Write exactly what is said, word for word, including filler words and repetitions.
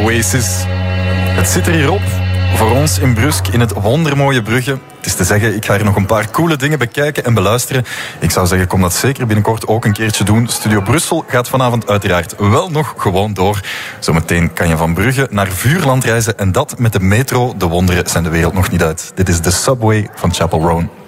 Oasis. Het zit er hier op. Voor ons in Brusk, in het wondermooie Brugge. Het is te zeggen, ik ga hier nog een paar coole dingen bekijken en beluisteren. Ik zou zeggen, kom dat zeker binnenkort ook een keertje doen. Studio Brussel gaat vanavond uiteraard wel nog gewoon door. Zometeen kan je van Brugge naar Vuurland reizen. En dat met de metro. De wonderen zijn de wereld nog niet uit. Dit is de Subway van Chapel Roan.